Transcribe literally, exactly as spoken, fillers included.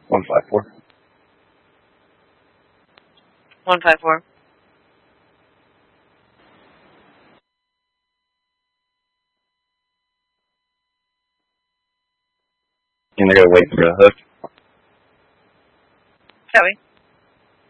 One five four. One five four. And I gotta wait for a hook. Copy.